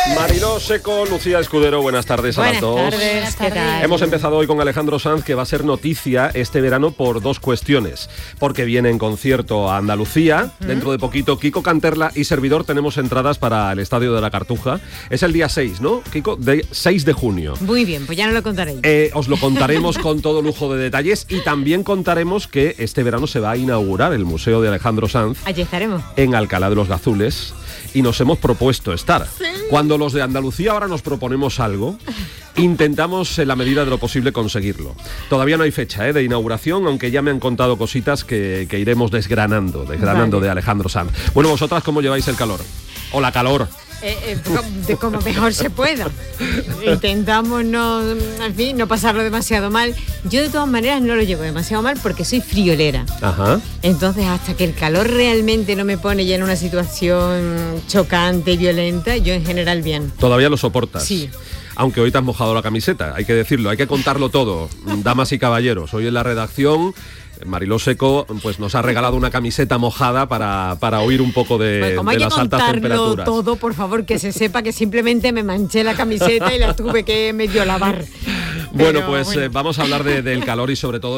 Mariló Seco, Lucía Escudero, buenas tardes a las dos. Buenas tardes. Hemos empezado hoy con Alejandro Sanz, que va a ser noticia este verano por dos cuestiones. Porque viene en concierto a Andalucía, dentro de poquito Kiko Canterla y servidor tenemos entradas para el Estadio de la Cartuja. Es el día 6, ¿no, Kiko? 6 de junio. Muy bien, pues ya no lo contaréis. Os lo contaremos con todo lujo de detalles y también contaremos que este verano se va a inaugurar el Museo de Alejandro Sanz. Allí estaremos. En Alcalá de los Gazules. Y nos hemos propuesto estar. ¿Sí? Cuando los de Andalucía ahora nos proponemos algo, intentamos en la medida de lo posible conseguirlo. Todavía no hay fecha de inauguración, aunque ya me han contado cositas que iremos desgranando vale. De Alejandro Sanz. Bueno, ¿vosotras cómo lleváis el calor? O la calor. Como mejor se pueda. Intentamos no pasarlo demasiado mal. Yo de todas maneras no lo llevo demasiado mal porque soy friolera. Ajá. Entonces hasta que el calor realmente no me pone ya en una situación chocante y violenta, yo en general bien. ¿Todavía lo soportas? Sí. Aunque hoy te has mojado la camiseta, hay que decirlo, hay que contarlo todo. Damas y caballeros, hoy en la redacción Mariló Seco pues nos ha regalado una camiseta mojada para oír un poco de las altas temperaturas. Todo, por favor, que se sepa que simplemente me manché la camiseta y la tuve que medio lavar. Bueno, pues vamos a hablar del calor y sobre todo